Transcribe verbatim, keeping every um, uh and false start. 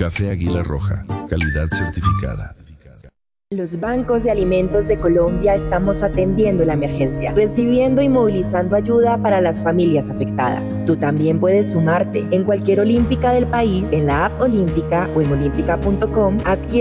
Café Águila Roja, calidad certificada. Los bancos de alimentos de Colombia estamos atendiendo la emergencia, recibiendo y movilizando ayuda para las familias afectadas. Tú también puedes sumarte. En cualquier olímpica del país, en la app Olímpica o en olímpica punto com, adquiere